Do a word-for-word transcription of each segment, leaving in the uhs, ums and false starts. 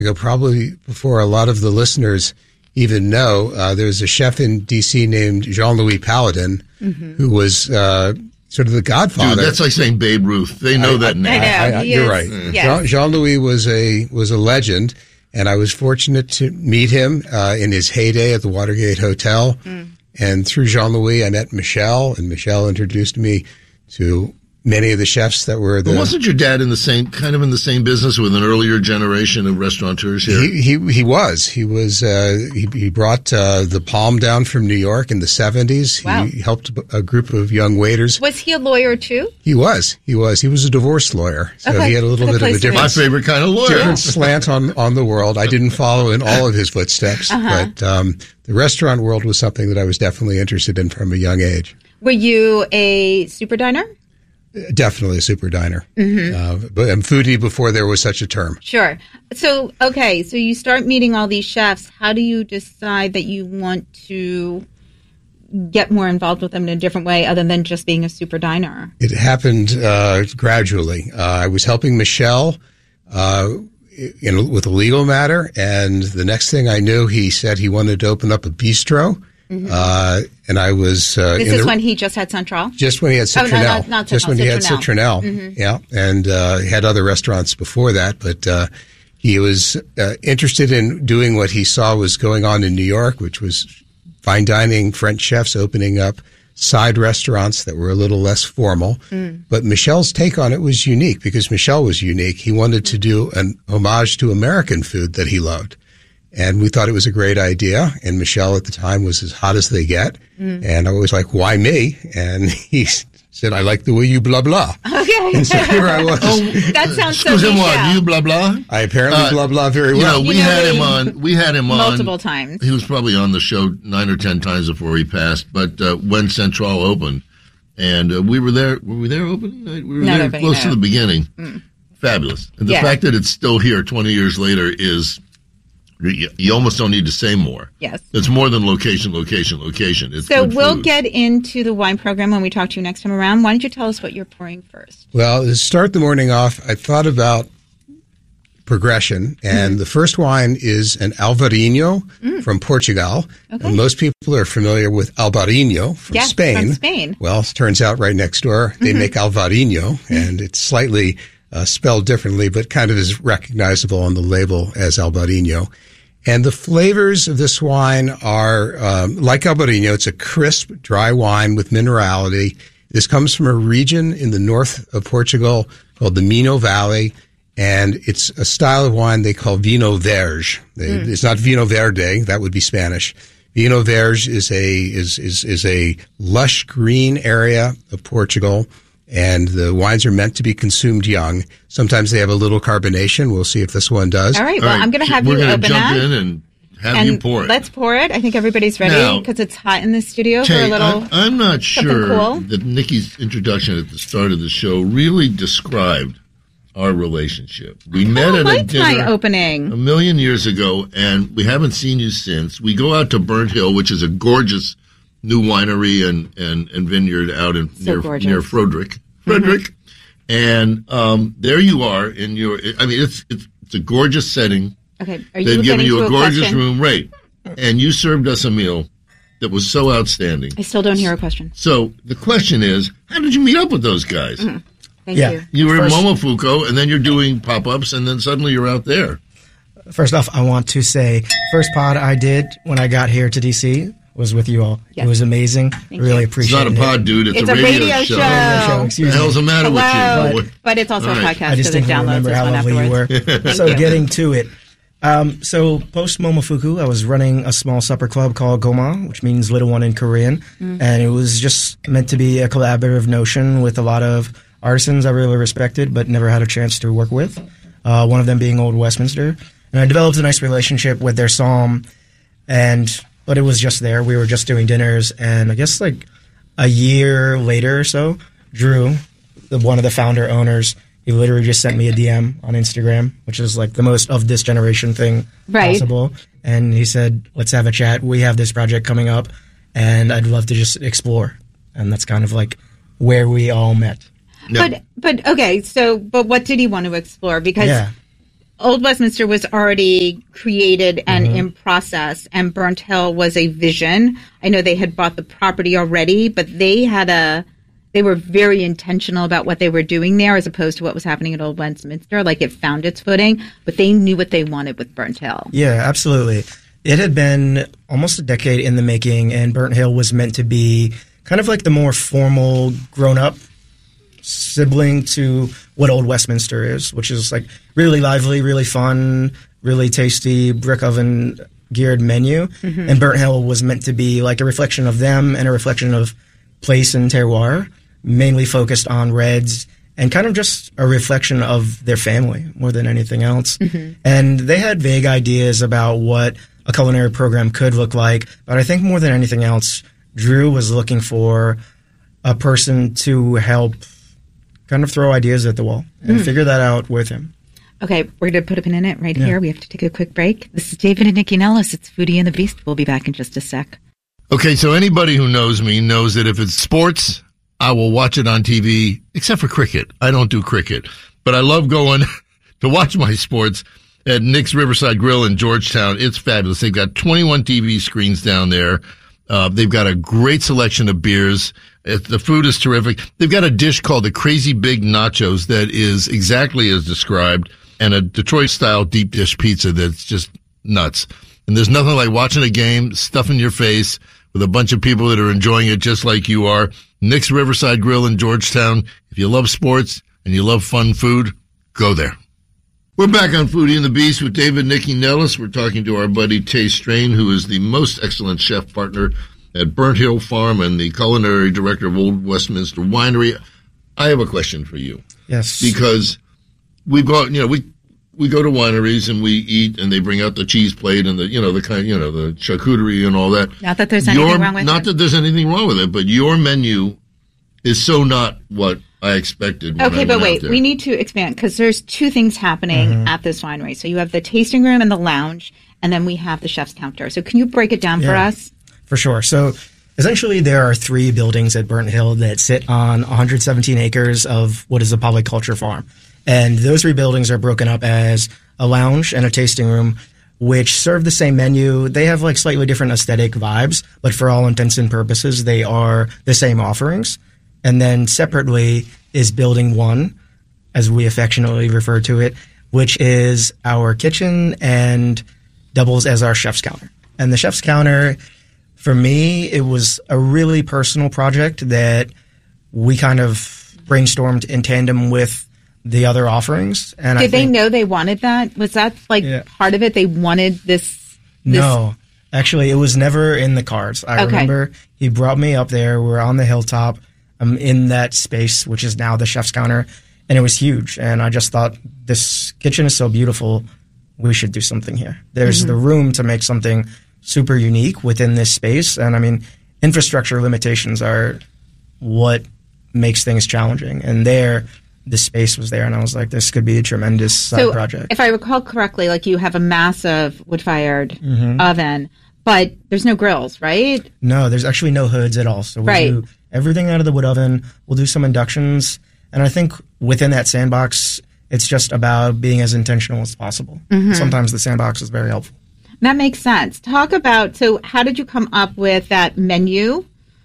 ago, probably before a lot of the listeners even know, uh, there was a chef in D C named Jean-Louis Paladin, mm-hmm. who was uh, sort of the godfather. Dude, that's like saying Babe Ruth. They know I, that name. I know. I, I, you're is, right. Mm. Yes. Jean, Jean-Louis was a was a legend, and I was fortunate to meet him uh, in his heyday at the Watergate Hotel. Mm. And through Jean-Louis, I met Michel, and Michel introduced me to many of the chefs that were the... But wasn't your dad in the same, kind of in the same business with an earlier generation of restaurateurs here? He he, he was. He was, uh, he, he brought uh, the Palm down from New York in the seventies. Wow. He helped a group of young waiters. Was he a lawyer too? He was. He was. He was a divorce lawyer. So okay. he had a little Good bit of a different... My favorite kind of lawyer. Different slant on, on the world. I didn't follow in all of his footsteps, uh-huh. but um, the restaurant world was something that I was definitely interested in from a young age. Were you a super diner? Definitely a super diner. Mm-hmm. Uh, but I'm foodie before there was such a term. Sure. So, okay, so you start meeting all these chefs. How do you decide that you want to get more involved with them in a different way other than just being a super diner? It happened uh, gradually. Uh, I was helping Michel uh, in, with a legal matter, and the next thing I knew, he said he wanted to open up a bistro. Mm-hmm. Uh, and I was... Uh, this is the, when he just had Central? Just when he had Citronelle. Oh, no, not, not just when he had Citronelle, mm-hmm. yeah. And uh, he had other restaurants before that, but uh, he was uh, interested in doing what he saw was going on in New York, which was fine dining French chefs opening up side restaurants that were a little less formal. Mm. But Michel's take on it was unique because Michel was unique. He wanted to do an homage to American food that he loved. And we thought it was a great idea. And Michel at the time was as hot as they get. Mm. And I was like, why me? And he said, I like the way you blah, blah. Okay. And so here I was. Oh, that sounds so Excusez-moi, you blah, blah? I apparently uh, blah, blah very well. You know, we you know, had him on. We had him on. Multiple times. He was probably on the show nine or ten times before he passed. But uh, when Central opened, and uh, we were there. Were we there opening night? We were Not there opening, close no. to the beginning. Mm. Fabulous. And the yeah. fact that it's still here twenty years later is... You almost don't need to say more. Yes. It's more than location, location, location. It's so good we'll food. get into the wine program when we talk to you next time around. Why don't you tell us what you're pouring first? Well, to start the morning off, I thought about progression, and mm-hmm. the first wine is an Alvarinho mm. from Portugal. Okay. And most people are familiar with Albarino from yes, Spain. from Spain. Well, it turns out right next door, they mm-hmm. make Alvarinho, and it's slightly uh, spelled differently, but kind of is recognizable on the label as Albarino. And the flavors of this wine are um, like Albarino. It's a crisp, dry wine with minerality. This comes from a region in the north of Portugal called the Minho Valley, and it's a style of wine they call Vinho Verde. They, mm. It's not Vinho Verde; that would be Spanish. Vinho Verde is a is is is a lush green area of Portugal. And the wines are meant to be consumed young. Sometimes they have a little carbonation. We'll see if this one does. All right. Well, All right. I'm going to have We're you gonna open jump that. in and have and you pour it. Let's pour it. I think everybody's ready because it's hot in the studio Kay, for a little. I, I'm not sure cool. that Nikki's introduction at the start of the show really described our relationship. We met oh, at a dinner my opening a million years ago, and we haven't seen you since. We go out to Burnt Hill, which is a gorgeous new winery and, and, and vineyard out in so near, gorgeous. near Frederick. Frederick. Mm-hmm. And um, there you are in your. I mean, it's it's, it's a gorgeous setting. Okay, are you They've given you a, a gorgeous question? room, right? And you served us a meal that was so outstanding. I still don't hear a question. So the question is, how did you meet up with those guys? Mm-hmm. Thank yeah. you. You were First, in Momofuku, and then you're doing pop-ups, and then suddenly you're out there. First off, I want to say, first pod I did when I got here to D C was with you all. Yes. It was amazing. Thank really you. appreciate it. It's not a pod, dude. It's, It's a a radio, radio show. show. show. What the hell's the matter Hello. with you? But it's also All a right. podcast I just because it didn't downloads remember this how one lovely you afterwards. were. So you. getting to it. Um, so post Momofuku, I was running a small supper club called Goma, which means little one in Korean. Mm. And it was just meant to be a collaborative notion with a lot of artisans I really respected but never had a chance to work with. Uh, one of them being Old Westminster. And I developed a nice relationship with their psalm, and but it was just there. We were just doing dinners, and I guess like a year later or so, Drew, the, one of the founder owners, he literally just sent me a D M on Instagram, which is like the most of this generation thing right. possible. And he said, let's have a chat. We have this project coming up, and I'd love to just explore. And that's kind of like where we all met. No. But, but okay, so, but what did he want to explore? Because yeah. Old Westminster was already created and Mm-hmm. in process, and Burnt Hill was a vision. I know they had bought the property already, but they had a they were very intentional about what they were doing there as opposed to what was happening at Old Westminster. Like, it found its footing, but they knew what they wanted with Burnt Hill. Yeah, absolutely. It had been almost a decade in the making, and Burnt Hill was meant to be kind of like the more formal, grown-up sibling to what Old Westminster is, which is like really lively, really fun, really tasty brick oven geared menu. Mm-hmm. And Burnt Hill was meant to be like a reflection of them and a reflection of place and terroir, mainly focused on reds and kind of just a reflection of their family more than anything else. Mm-hmm. And they had vague ideas about what a culinary program could look like, but I think more than anything else, Drew was looking for a person to help kind of throw ideas at the wall and mm. figure that out with him. Okay, we're going to put a pin in it right Yeah. here. We have to take a quick break. This is David and Nikki Nellis. It's Foodie and the Beast. We'll be back in just a sec. Okay, so anybody who knows me knows that if it's sports, I will watch it on T V, except for cricket. I don't do cricket. But I love going to watch my sports at Nick's Riverside Grill in Georgetown. It's fabulous. They've got twenty-one T V screens down there. Uh, they've got a great selection of beers. It, the food is terrific. They've got a dish called the Crazy Big Nachos that is exactly as described, and a Detroit-style deep dish pizza that's just nuts. And there's nothing like watching a game, stuff in your face, with a bunch of people that are enjoying it just like you are. Nick's Riverside Grill in Georgetown. If you love sports and you love fun food, go there. We're back on Foodie and the Beast with David and Nikki Nellis. We're talking to our buddy Tay Strain, who is the most excellent chef partner at Burnt Hill Farm and the culinary director of Old Westminster Winery. I have a question for you. Yes. Because we've got, you know, we we go to wineries and we eat and they bring out the cheese plate and the, you know, the kind, you know, the charcuterie and all that. Not that there's anything your, wrong with not it. that there's anything wrong with it, but your menu is so not what I expected. When Okay, I but went out wait, there. we need to expand because there's two things happening Mm-hmm. at this winery. So you have the tasting room and the lounge, and then we have the chef's counter. So can you break it down for Yeah. us? For sure. So essentially, there are three buildings at Burnt Hill that sit on one hundred seventeen acres of what is a polyculture farm. And those three buildings are broken up as a lounge and a tasting room, which serve the same menu. They have like slightly different aesthetic vibes, but for all intents and purposes, they are the same offerings. And then separately is building one, as we affectionately refer to it, which is our kitchen and doubles as our chef's counter. And the chef's counter, for me, it was a really personal project that we kind of brainstormed in tandem with the other offerings. And Did I they think, know they wanted that? Was that like Yeah. part of it? They wanted this. this No, actually, it was never in the cards. I Okay. remember he brought me up there. We're on the hilltop. I'm in that space, which is now the chef's counter, and it was huge. And I just thought, this kitchen is so beautiful. We should do something here. There's Mm-hmm. the room to make something super unique within this space. And I mean, infrastructure limitations are what makes things challenging. And there, the space was there, and I was like, this could be a tremendous side So project. if I recall correctly, like you have a massive wood-fired Mm-hmm. oven, but there's no grills, right? No, there's actually no hoods at all. So we Right. do everything out of the wood oven. We'll do some inductions. And I think within that sandbox, it's just about being as intentional as possible. Mm-hmm. Sometimes the sandbox is very helpful. That makes sense. Talk about, so how did you come up with that menu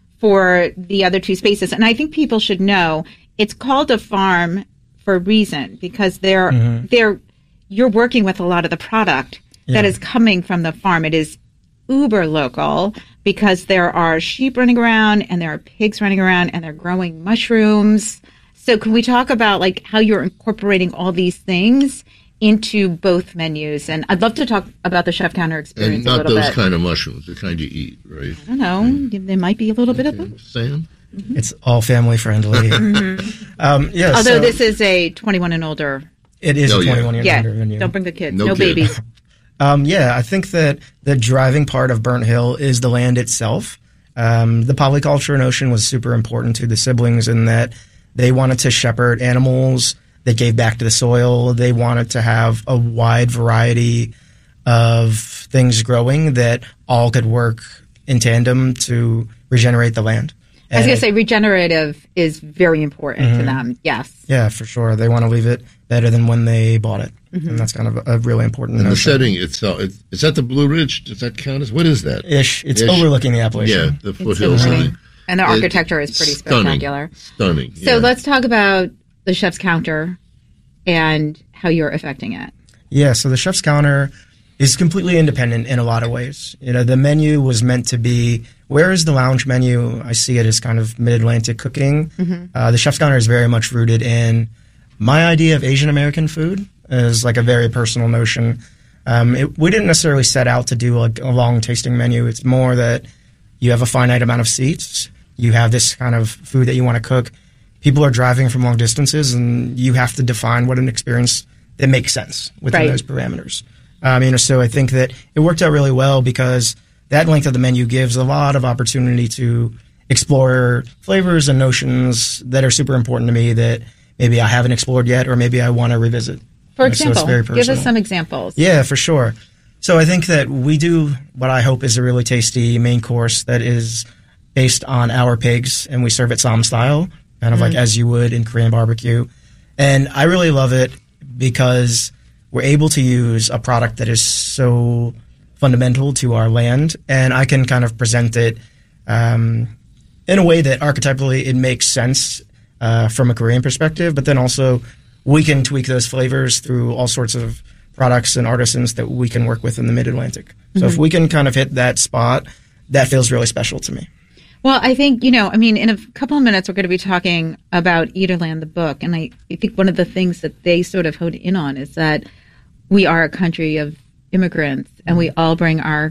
for the other two spaces? And I think people should know it's called a farm for a reason, because they're, Mm-hmm. they're, you're working with a lot of the product that Yeah. is coming from the farm. It is uber local because there are sheep running around and there are pigs running around and they're growing mushrooms. So can we talk about like how you're incorporating all these things into both menus? And I'd love to talk about the chef counter experience And a not little those bit. kind of mushrooms, the kind you eat, right? I don't know. There might be a little bit of them. Sam? It's all family friendly. um, yeah, Although so this is a twenty-one and older. it is Oh, a yeah. twenty-one year Yeah. under menu. Don't bring the kids. No No, kid. babies. Um, yeah, I think that the driving part of Burnt Hill is the land itself. Um, the polyculture notion was super important to the siblings in that they wanted to shepherd animals that gave back to the soil. They wanted to have a wide variety of things growing that all could work in tandem to regenerate the land. I was And- going to say regenerative is very important Mm-hmm. to them. Yes. Yeah, for sure. They want to leave it better than when they bought it. Mm-hmm. And that's kind of a, a really important And notion. the setting itself, it, is that the Blue Ridge? Does that count as, what is that? Ish. It's Ish. overlooking the Appalachian. Yeah, the It's foothills. so of pretty. the- And the It- architecture is pretty stunning. spectacular. Stunning. So yeah. let's talk about the chef's counter and how you're affecting it. Yeah, so the chef's counter is completely independent in a lot of ways. You know, the menu was meant to be, whereas the lounge menu, I see it as kind of mid-Atlantic cooking. Mm-hmm. Uh, the chef's counter is very much rooted in my idea of Asian American food as like a very personal notion. Um, it, we didn't necessarily set out to do like a long tasting menu. It's more that you have a finite amount of seats. You have this kind of food that you want to cook. People are driving from long distances, and you have to define what an experience that makes sense within Right. those parameters. Um, you know, so I think that it worked out really well because that length of the menu gives a lot of opportunity to explore flavors and notions that are super important to me that maybe I haven't explored yet, or maybe I want to revisit. For You know, so it's example, very give us personal. some examples. Yeah, for sure. So I think that we do what I hope is a really tasty main course that is based on our pigs, and we serve it Sam style, kind of like as you would in Korean barbecue. And I really love it because we're able to use a product that is so fundamental to our land, and I can kind of present it um, in a way that archetypally it makes sense uh, from a Korean perspective, but then also we can tweak those flavors through all sorts of products and artisans that we can work with in the Mid-Atlantic. So Mm-hmm. if we can kind of hit that spot, that feels really special to me. Well, I think, you know, I mean, in a couple of minutes, we're going to be talking about Eaterland, the book. And I, I think one of the things that they sort of honed in on is that we are a country of immigrants and we all bring our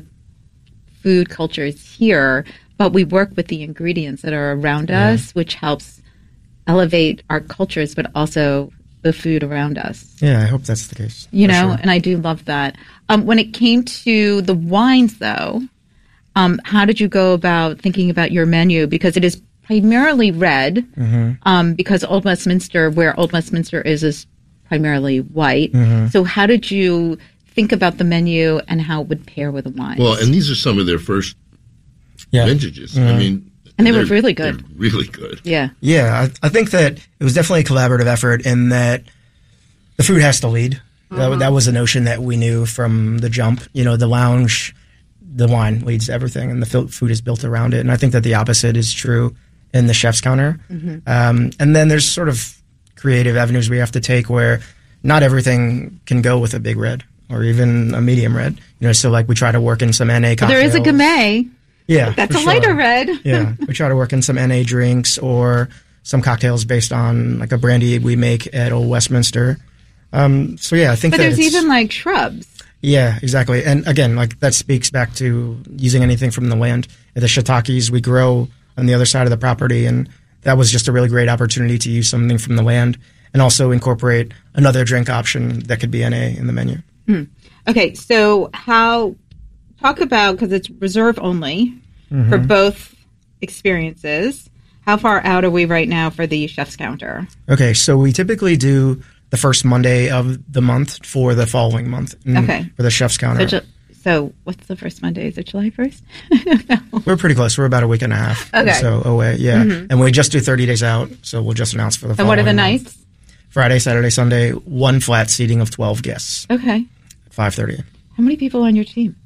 food cultures here, but we work with the ingredients that are around us, which helps elevate our cultures, but also the food around us. Yeah, I hope that's the case. You for know, sure. and I do love that. Um, when it came to the wines, though, um, how did you go about thinking about your menu? Because it is primarily red, Mm-hmm. um, because Old Westminster, where Old Westminster is, is primarily white. Mm-hmm. So how did you think about the menu and how it would pair with the wine? Well, and these are some of their first Yeah. vintages. I mean, And they were they're- really good. they're Really good. yeah. Yeah, I, I think that it was definitely a collaborative effort in that the food has to lead. That, that was a notion that we knew from the jump. You know, the lounge, the wine leads everything, and the fil- food is built around it. And I think that the opposite is true in the chef's counter. Um, and then there's sort of creative avenues we have to take where not everything can go with a big red or even a medium red. You know, so like we try to work in some N A cocktails. There is a Gamay. Yeah, That's for a lighter sure. red. Yeah, we try to work in some N A drinks or some cocktails based on like a brandy we make at Old Westminster. Um, so yeah, I think But that there's it's- even like shrubs. yeah, exactly. And again, like that speaks back to using anything from the land. The shiitakes we grow on the other side of the property, and that was just a really great opportunity to use something from the land and also incorporate another drink option that could be N A in the menu. Okay, so how talk about, because it's reserve only for both experiences. How far out are we right now for the chef's counter? Okay, so we typically do the first Monday of the month for the following month. mm, Okay. For the chef's counter. So, Ju- so what's the first Monday? Is it July first? We're pretty close. We're about a week and a half. Okay. So away, yeah. And we just do thirty days out, so we'll just announce for the And what are the following month. nights? Friday, Saturday, Sunday, one flat seating of twelve guests, Okay. five thirty. How many people on your team?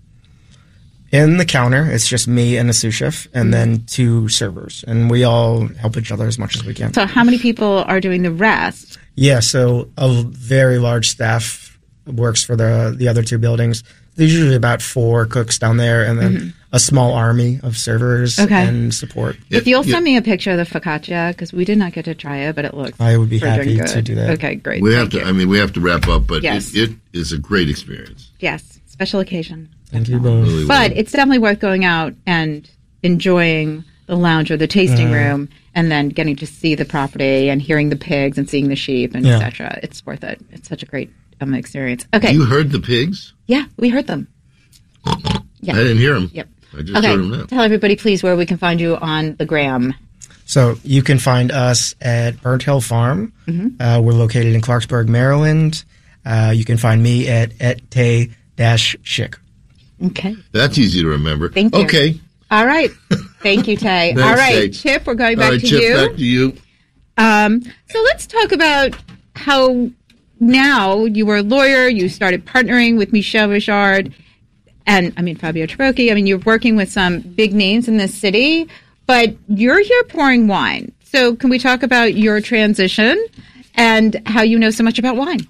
In the counter, it's just me and the sous chef, and then two servers, and we all help each other as much as we can. So how many people are doing the rest? Yeah, so a very large staff works for the the other two buildings. There's usually about four cooks down there, and then a small army of servers Okay. and support. If you'll yeah. send me a picture of the focaccia, because we did not get to try it, but it looks I would be friggin' happy good. to do that. Okay, great. We have Thank to. you. I mean, we have to wrap up, but Yes. it, it is a great experience. Yes, special occasion. Thank you both. Really But well. it's definitely worth going out and enjoying the lounge or the tasting room, and then getting to see the property and hearing the pigs and seeing the sheep and Yeah. et cetera. It's worth it. It's such a great um, experience. Okay, You heard the pigs? yeah, we heard them. Yeah. I didn't hear them. Yep. I just heard them Okay, now. tell everybody please where we can find you on the gram. So you can find us at Burnt Hill Farm. Mm-hmm. Uh, we're located in Clarksburg, Maryland. Uh, you can find me at et te dash chick. Okay. That's easy to remember. Thank you. Okay. All right. Thank you, Tay. Thanks, All right, Tay. Chip, we're going All back right, to Chip, you. back to you. Um, so let's talk about how now you were a lawyer, you started partnering with Michel Richard and, I mean, Fabio Tarocchi. I mean, you're working with some big names in this city, but you're here pouring wine. So can we talk about your transition and how you know so much about wine?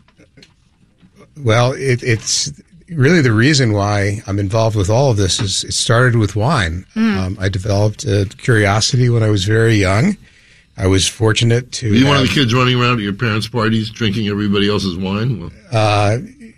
Well, it, it's really the reason why I'm involved with all of this is it started with wine. Mm. Um, I developed a curiosity when I was very young. I was fortunate to. Were you have, one of the kids running around at your parents' parties drinking everybody else's wine? Well, uh,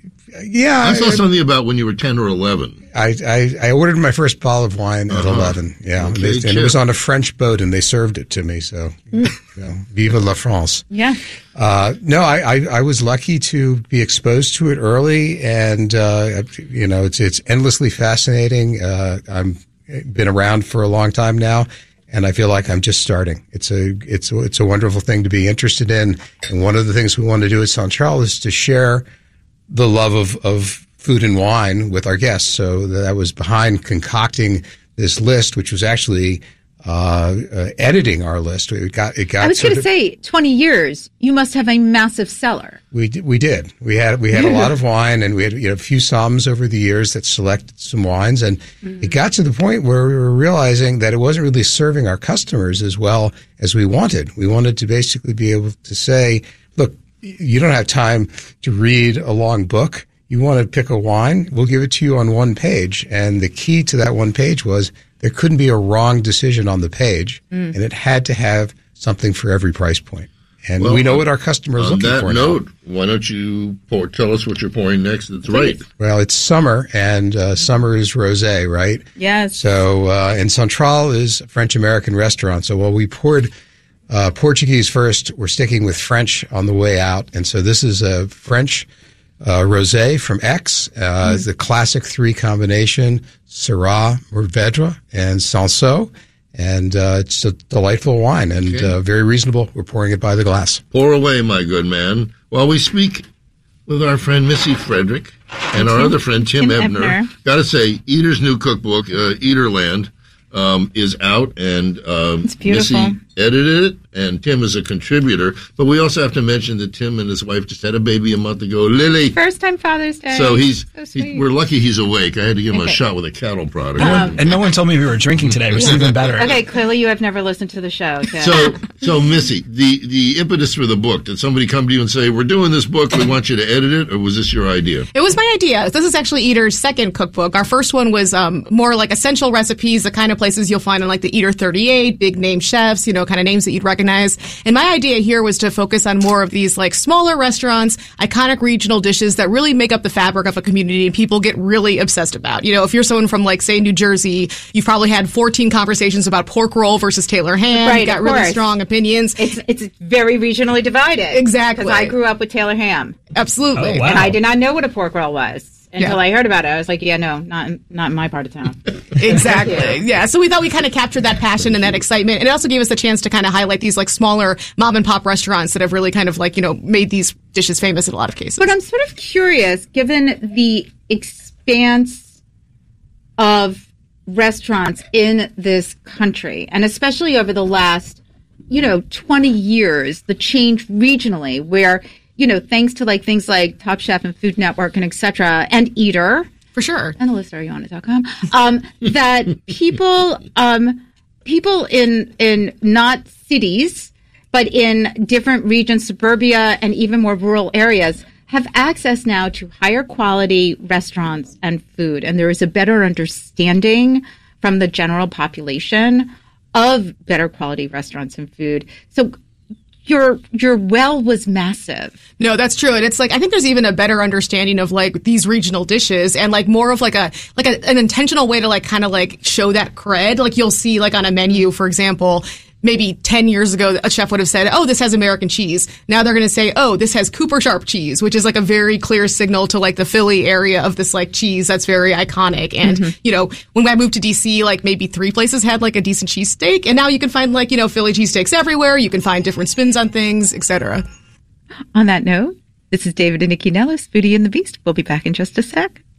yeah. I saw I, something about when you were ten or eleven. I, I, I ordered my first bottle of wine uh-huh. at eleven. Yeah. Okay, and, they, and it was on a French boat, and they served it to me. So, you know, vive la France. Yeah. Uh, no, I, I, I was lucky to be exposed to it early, and uh, you know, it's it's endlessly fascinating. Uh, I'm been around for a long time now, and I feel like I'm just starting. It's a it's a, it's a wonderful thing to be interested in, and one of the things we want to do at Centrale is to share the love of of food and wine with our guests. So that was behind concocting this list, which was actually uh, uh, editing our list. It got it got. I was going to say, twenty years. You must have a massive cellar. We did, we did. We had we had a lot of wine, and we had you know, a few somms over the years that selected some wines, and mm-hmm. it got to the point where we were realizing that it wasn't really serving our customers as well as we wanted. We wanted to basically be able to say, look, you don't have time to read a long book. You want to pick a wine, we'll give it to you on one page. And the key to that one page was there couldn't be a wrong decision on the page, mm. and it had to have something for every price point. And well, we know what our customers are looking for. On that note, now. Why don't you pour, tell us what you're pouring next that's right? Well, it's summer, and uh, summer is rosé, right? Yes. So, uh, and Centrale is a French-American restaurant. So while we poured uh, Portuguese first, we're sticking with French on the way out. And so this is a French Uh, rosé from X, uh, mm. the classic three combination, Syrah, Mourvedre, and Cinsault. And uh, it's a delightful wine and okay. uh, very reasonable. We're pouring it by the glass. Pour away, my good man. While we speak with our friend Missy Frederick and our other friend Tim, Tim Ebner. Ebner. Got to say, Eater's new cookbook, uh, Eaterland, um, is out, and um, it's beautiful. Missy edited it, and Tim is a contributor. But we also have to mention that Tim and his wife just had a baby a month ago, Lily. First time Father's Day. So he's, so he, we're lucky he's awake. I had to give him okay. a shot with a cattle product. Um, and no one told me we were drinking today, which is even better. Okay, clearly you have never listened to the show. So, so, so Missy, the, the impetus for the book, did somebody come to you and say, we're doing this book, we want you to edit it, or was this your idea? It was my idea. This is actually Eater's second cookbook. Our first one was um, more like essential recipes, the kind of places you'll find on like the Eater thirty-eight, big name chefs, you know, kind of names that you'd recognize. And my idea here was to focus on more of these like smaller restaurants, iconic regional dishes that really make up the fabric of a community and people get really obsessed about. You know, if you're someone from like, say, New Jersey, you've probably had fourteen conversations about pork roll versus Taylor ham. Right, you got of really course. strong opinions. It's it's very regionally divided. Exactly. Because I grew up with Taylor ham. Absolutely. Oh, wow. And I did not know what a pork roll was until Yeah. I heard about it. I was like, yeah, no, not in, not in my part of town. Exactly. Yeah. So we thought we kind of captured that passion and that excitement. And it also gave us the chance to kind of highlight these like smaller mom and pop restaurants that have really kind of like, you know, made these dishes famous in a lot of cases. But I'm sort of curious, given the expanse of restaurants in this country, and especially over the last, you know, twenty years, the change regionally where, you know, thanks to like things like Top Chef and Food Network and et cetera, and Eater. For sure. And a list are you on it dot com. Um, that people, um, people in, in not cities, but in different regions, suburbia and even more rural areas have access now to higher quality restaurants and food. And there is a better understanding from the general population of better quality restaurants and food. So Your your well was massive. No, that's true. And it's like, I think there's even a better understanding of like these regional dishes and like more of like a, like a, an intentional way to like kind of like show that cred. Like you'll see like on a menu, for example, maybe ten years ago, a chef would have said, oh, this has American cheese. Now they're going to say, oh, this has Cooper Sharp cheese, which is like a very clear signal to like the Philly area of this like cheese that's very iconic. And, mm-hmm. you know, when I moved to D C, like maybe three places had like a decent cheesesteak. And now you can find like, you know, Philly cheesesteaks everywhere. You can find different spins on things, et cetera. On that note, this is David and Nikki Nellis, Beauty and the Beast. We'll be back in just a sec.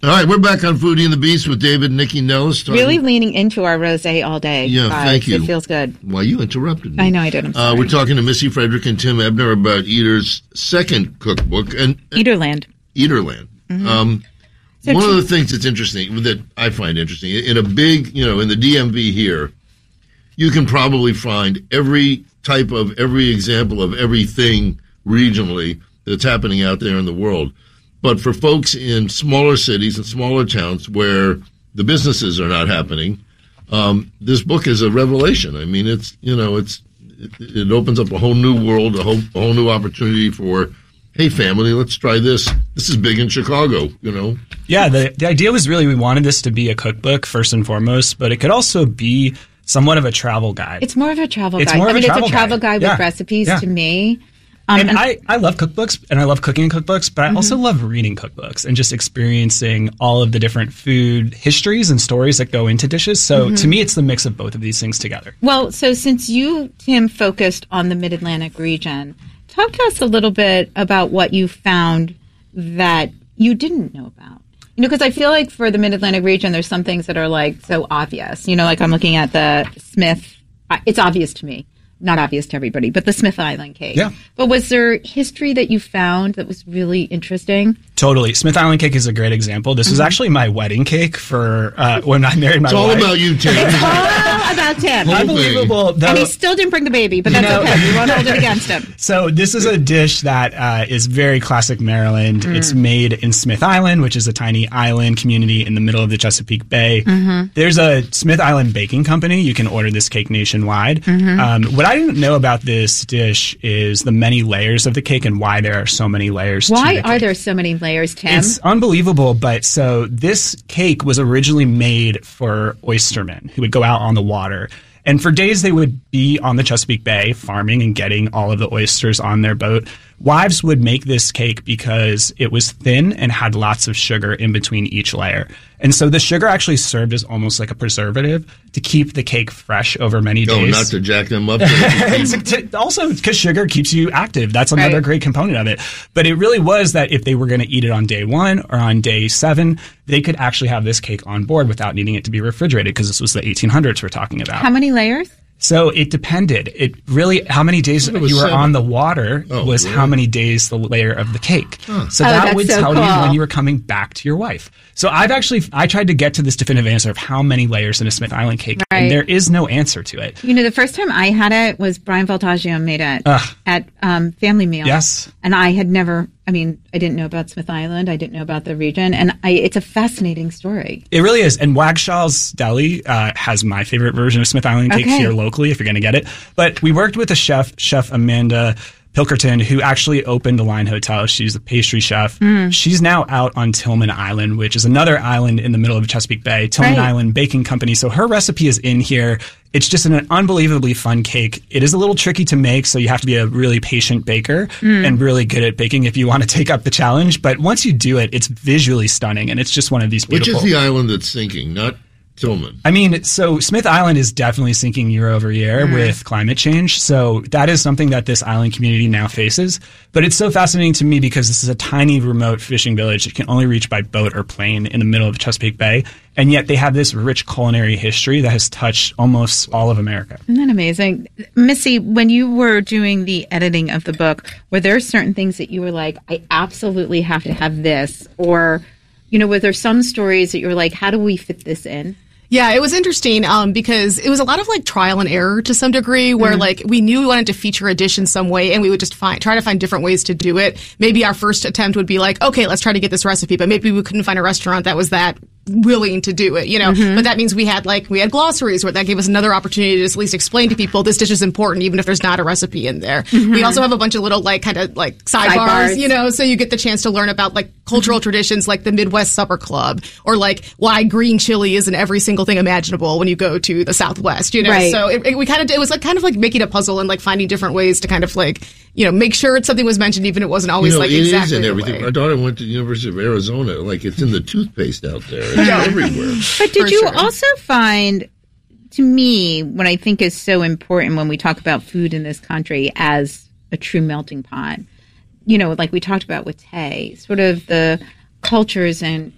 All right, we're back on Foodie and the Beast with David and Nikki Nellis. Talking, Really leaning into our rosé all day. Yeah, guys. thank you. It feels good. Well, you interrupted me. I know I did. I'm sorry. Uh, we're talking to Missy Frederick and Tim Ebner about Eater's second cookbook. and Eaterland. Eaterland. Mm-hmm. Um, So one t- of the things that's interesting, that I find interesting, in a big, you know, in the D M V here, you can probably find every type of, every example of everything regionally that's happening out there in the world. But for folks in smaller cities and smaller towns where the businesses are not happening, um, this book is a revelation. I mean, it's, you know, it's, it, it opens up a whole new world, a whole, a whole new opportunity for, hey, family, let's try this. This is big in Chicago, you know? Yeah, the, the idea was really we wanted this to be a cookbook first and foremost, but it could also be somewhat of a travel guide. It's more of a travel It's guide. more I of a mean, travel it's a travel guide. guide, Yeah. with recipes Yeah. to me. Um, and I, I love cookbooks and I love cooking cookbooks, but I also love reading cookbooks and just experiencing all of the different food histories and stories that go into dishes. So to me, it's the mix of both of these things together. Well, so since you, Tim, focused on the Mid-Atlantic region, talk to us a little bit about what you found that you didn't know about. You know, because I feel like for the Mid-Atlantic region, there's some things that are like so obvious. You know, like I'm looking at the Smith. It's obvious to me. Not obvious to everybody, but the Smith Island cake. Yeah. But was there history that you found that was really interesting? Totally. Smith Island cake is a great example. This was actually my wedding cake for uh, when I married my It's all wife. about you, Tim. It's all about Tim. Whole Unbelievable. Though, And he still didn't bring the baby, but that's know- okay. We won't hold it against him. So this is a dish that uh, is very classic Maryland. It's made in Smith Island, which is a tiny island community in the middle of the Chesapeake Bay. There's a Smith Island baking company. You can order this cake nationwide. Um, what I didn't know about this dish is the many layers of the cake and why there are so many layers. Why to the are cake. there so many layers, Tim? It's unbelievable, but so this cake was originally made for oystermen who would go out on the water. And for days they would be on the Chesapeake Bay farming and getting all of the oysters on their boat. Wives would make this cake because it was thin and had lots of sugar in between each layer. And so the sugar actually served as almost like a preservative to keep the cake fresh over many No, days. not to jack them up. It's- also, because sugar keeps you active. That's another Right. great component of it. But it really was that if they were going to eat it on day one or on day seven, they could actually have this cake on board without needing it to be refrigerated, because this was the eighteen hundreds we're talking about. How many layers? So it depended. It really, how many days It was you were seven. on the water Oh, was really? how many days the layer of the cake. So Oh, that that's would so tell you cool. when you were coming back to your wife. So I've actually, I tried to get to this definitive answer of how many layers in a Smith Island cake, Right. and there is no answer to it. You know, the first time I had it was Brian Voltaggio made it Ugh. at um, Family Meal. Yes. And I had never, I mean, I didn't know about Smith Island. I didn't know about the region. And I, it's a fascinating story. It really is. And Wagshaw's Deli uh, has my favorite version of Smith Island cake Okay. here locally, if you're going to get it. But we worked with a chef, Chef Amanda Pilkerton, who actually opened the Line Hotel. She's a pastry chef. She's now out on Tillman Island, which is another island in the middle of Chesapeake Bay, Tillman Right. Island Baking Company. So her recipe is in here. It's just an unbelievably fun cake. It is a little tricky to make, so you have to be a really patient baker and really good at baking if you want to take up the challenge. But once you do it, it's visually stunning, and it's just one of these Which beautiful... is the island that's sinking, not Tillman. I mean, so Smith Island is definitely sinking year over year with climate change. So that is something that this island community now faces. But it's so fascinating to me because this is a tiny remote fishing village that can only reach by boat or plane in the middle of Chesapeake Bay. And yet they have this rich culinary history that has touched almost all of America. Isn't that amazing? Missy, when you were doing the editing of the book, were there certain things that you were like, I absolutely have to have this? Or, you know, were there some stories that you were like, how do we fit this in? Yeah, it was interesting um, because it was a lot of like trial and error to some degree where like we knew we wanted to feature a dish in some way and we would just find try to find different ways to do it. Maybe our first attempt would be like, okay, let's try to get this recipe, but maybe we couldn't find a restaurant that was that willing to do it, you know. Mm-hmm. But that means we had like we had glossaries where that gave us another opportunity to just at least explain to people this dish is important even if there's not a recipe in there. We also have a bunch of little like kind of like sidebars, Sidebars. you know, so you get the chance to learn about like cultural traditions like the Midwest Supper Club or like why green chili is in every single thing imaginable when you go to the Southwest, you know. Right. So it, it, we kind of it was like kind of like making a puzzle and like finding different ways to kind of like, you know, make sure something was mentioned even if it wasn't always You know, like it exactly is in the everything. way. My daughter went to the University of Arizona. Like, it's in the toothpaste out there. It's everywhere. But did For you sure. also find, to me, what I think is so important when we talk about food in this country as a true melting pot, you know, like we talked about with Tay, sort of the cultures and, and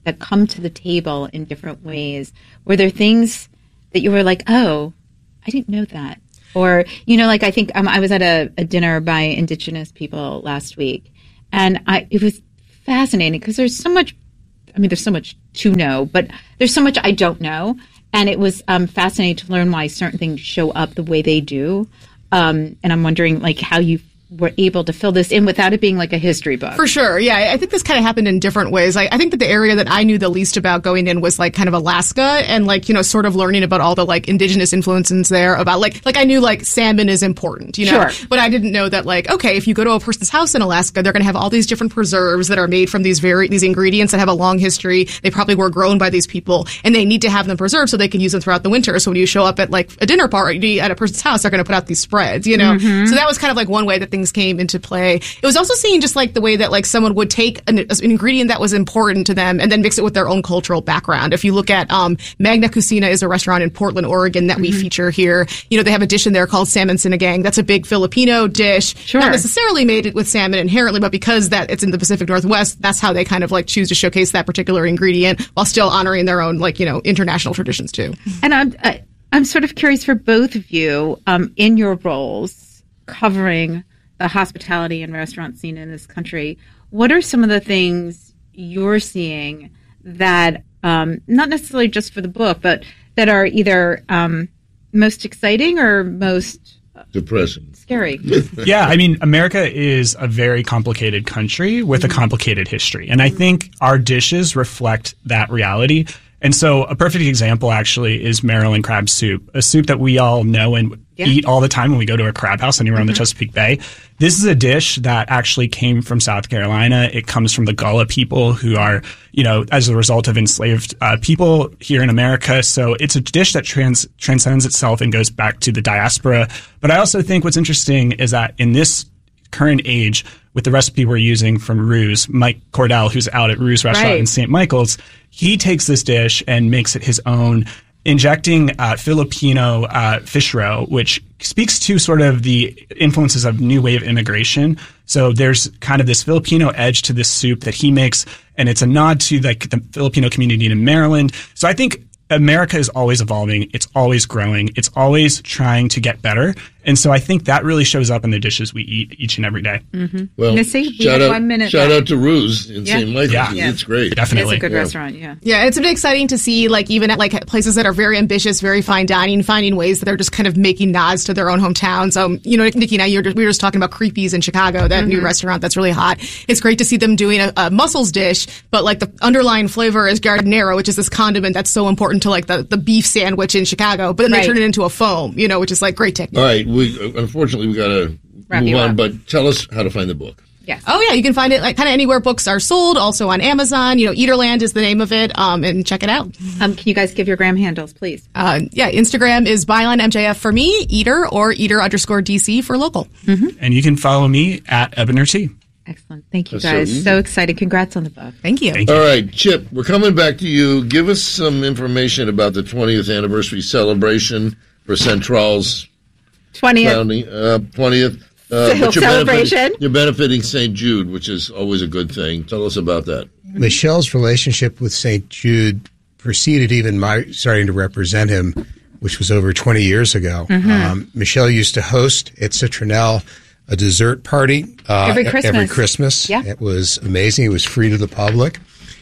that come to the table in different ways? Were there things that you were like, oh, I didn't know that? Or, you know, like I think um, I was at a, a dinner by Indigenous people last week, and I it was fascinating because there's so much, I mean, there's so much to know, but there's so much I don't know. And it was um, fascinating to learn why certain things show up the way they do. Um, and I'm wondering, like, how you were able to fill this in without it being like a history book. For sure. Yeah. I think this kind of happened in different ways. I, I think that the area that I knew the least about going in was like kind of Alaska and like, you know, sort of learning about all the like indigenous influences there about like, like I knew like salmon is important, you know, Sure. but I didn't know that like, okay, if you go to a person's house in Alaska, they're going to have all these different preserves that are made from these very, these ingredients that have a long history. They probably were grown by these people and they need to have them preserved so they can use them throughout the winter. So when you show up at like a dinner party at a person's house, they're going to put out these spreads, you know? Mm-hmm. So that was kind of like one way that things came into play. It was also seeing just like the way that like someone would take an, an ingredient that was important to them and then mix it with their own cultural background. If you look at um, Magna Cucina is a restaurant in Portland, Oregon that we mm-hmm. feature here. You know, they have a dish in there called salmon sinigang. That's a big Filipino dish. Sure. Not necessarily made it with salmon inherently, but because that it's in the Pacific Northwest, that's how they kind of like choose to showcase that particular ingredient while still honoring their own like, you know, international traditions too. And I'm, I, I'm sort of curious for both of you um, in your roles covering the hospitality and restaurant scene in this country. What are some of the things you're seeing that, um, not necessarily just for the book, but that are either um, most exciting or most depressing, scary? Yeah, I mean, America is a very complicated country with a complicated history. And I think our dishes reflect that reality. And so a perfect example actually is Maryland crab soup, a soup that we all know and yeah. eat all the time when we go to a crab house anywhere mm-hmm. on the Chesapeake Bay. This is a dish that actually came from South Carolina. It comes from the Gullah people who are, you know, as a result of enslaved uh, people here in America. So it's a dish that trans- transcends itself and goes back to the diaspora. But I also think what's interesting is that in this current age, with the recipe we're using from Ruse, Mike Cordell, who's out at Ruse Restaurant right. in Saint Michael's, he takes this dish and makes it his own, injecting uh, Filipino uh, fish roe, which speaks to sort of the influences of new wave immigration. So there's kind of this Filipino edge to this soup that he makes, and it's a nod to like the Filipino community in Maryland. So I think America is always evolving. It's always growing. It's always trying to get better. And so I think that really shows up in the dishes we eat each and every day. Mm-hmm. Well, Missy, we shout have out, one minute shout left. out to Ruse in Yeah. Saint Michael's. Yeah. Yeah. It's great. Definitely. It's a good Yeah. restaurant, yeah. Yeah, it's been exciting to see, like, even at, like, places that are very ambitious, very fine dining, finding ways that they're just kind of making nods to their own hometowns. Um, you know, Nikki and I, you were just, we were just talking about Creepy's in Chicago, that mm-hmm. new restaurant that's really hot. It's great to see them doing a, a mussels dish, but, like, the underlying flavor is giardiniera, which is this condiment that's so important to, like, the, the beef sandwich in Chicago. But then Right. they turn it into a foam, you know, which is, like, great technique. All right. We, uh, unfortunately, we got to Wrap move you on, up. but tell us how to find the book. Yes. Oh, yeah, you can find it, like, kind of anywhere books are sold, also on Amazon. You know, Eaterland is the name of it, um, and check it out. Um, can you guys give your gram handles, please? Uh, yeah, Instagram is Byline M J F for me, Eater, or Eater underscore D C for local. Mm-hmm. And you can follow me at Ebner T. Excellent. Thank you, That's so guys. easy. So, excited. Congrats on the book. Thank you. Thank you. All right, Chip, we're coming back to you. Give us some information about the twentieth anniversary celebration for Central's twentieth. founding, uh, twentieth. Uh, but you're Celebration. benefiting, you're benefiting Saint Jude, which is always a good thing. Tell us about that. Michelle's relationship with Saint Jude preceded even my starting to represent him, which was over twenty years ago. Mm-hmm. Um, Michelle used to host at Citronelle a dessert party uh, Every Christmas. Every Christmas. Yeah. It was amazing. It was free to the public.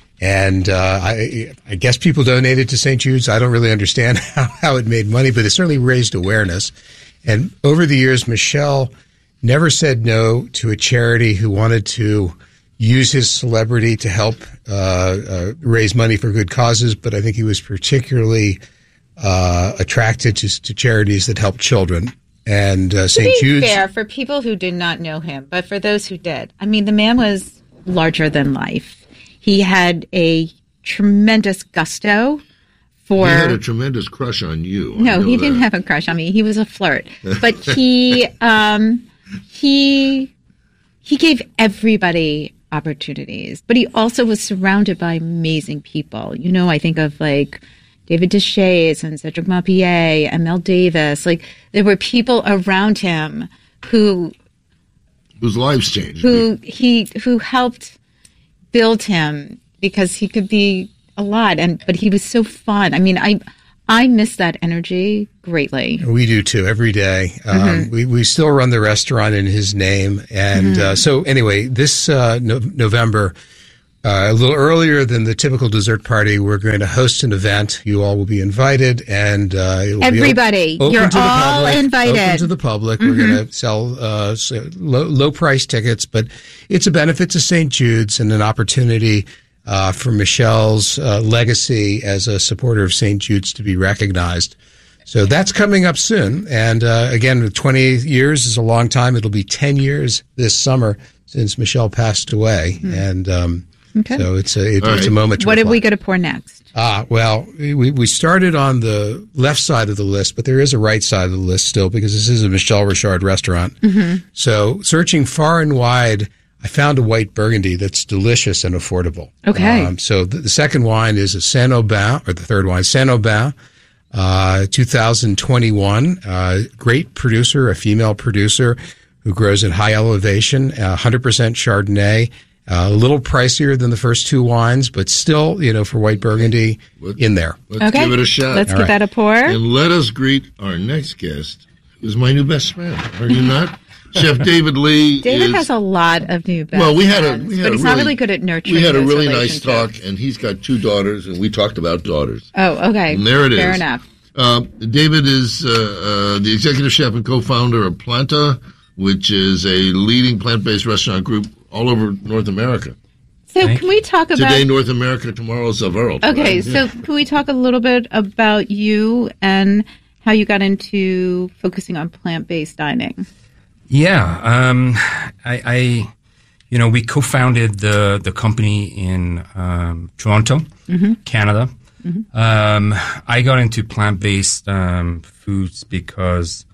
And uh, I, I guess people donated to Saint Jude's. I don't really understand how, how it made money, but it certainly raised awareness. And over the years, Michelle never said no to a charity who wanted to use his celebrity to help uh, uh, raise money for good causes. But I think he was particularly uh, attracted to, to charities that help children. And uh, To Saint be Jude's. fair, for people who did not know him, but for those who did, I mean, the man was larger than life. He had a tremendous gusto for. He had a tremendous crush on you. I No, know he didn't that. have a crush on me. He was a flirt, but he um, he he gave everybody opportunities. But he also was surrounded by amazing people. You know, I think of like David Deshays and Cedric Mapier and Mel Davis. Like there were people around him who Whose lives changed. who he who helped build him because he could be a lot, and but he was so fun. I mean, I I miss that energy greatly. We do too, every day. Um, mm-hmm. we, we still run the restaurant in his name. And mm-hmm. uh, so anyway, this uh, no- November, uh, a little earlier than the typical dessert party, we're going to host an event. You all will be invited. and uh, it will Everybody, be op- you're open to the all public, invited. Open to the public. Mm-hmm. We're going to sell uh, so low, low price tickets, but it's a benefit to Saint Jude's and an opportunity Uh, for Michelle's uh, legacy as a supporter of Saint Jude's to be recognized. So that's coming up soon. And uh, again, twenty years is a long time. It'll be ten years this summer since Michelle passed away. Mm. And um, okay. so it's a, it, it's right. a moment to What reflect. are we going to pour next? Ah, well, we, we started on the left side of the list, but there is a right side of the list still because this is a Michelle Richard restaurant. Mm-hmm. So searching far and wide, I found a white Burgundy that's delicious and affordable. Okay. Um, so the, the second wine is a Saint-Aubin, or the third wine, Saint-Aubin, uh, two thousand twenty-one. Uh, great producer, a female producer who grows in high elevation, uh, one hundred percent Chardonnay. Uh, a little pricier than the first two wines, but still, you know, for white Burgundy, let's, in there. Let's okay. give it a shot. Let's All give right. that a pour. And let us greet our next guest, who's my new best friend. Are you not? Chef David Lee. David is, has a lot of new best well, we had a, friends, we had but a he's really, not really good at nurturing. We had a those really nice talk, relationships. and he's got two daughters, and we talked about daughters. Oh, okay. And there it Fair is. enough. Uh, David is uh, uh, the executive chef and co-founder of Planta, which is a leading plant-based restaurant group all over North America. So can we talk about Today, North America, tomorrow's the world. Okay, right? so Yeah. can we talk a little bit about you and how you got into focusing on plant-based dining? Yeah, um, I, I, you know, we co-founded the the company in um, Toronto, mm-hmm. Canada. Mm-hmm. Um, I got into plant-based um, foods because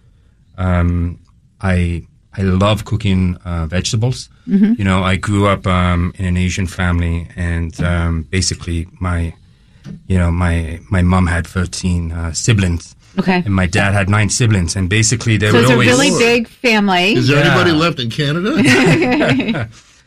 um, I I love cooking uh, vegetables. Mm-hmm. You know, I grew up um, in an Asian family, and um, basically my, you know, my my mom had thirteen uh, siblings. Okay. And my dad had nine siblings, and basically they So would it's a always. really big family. Is there Yeah. anybody left in Canada?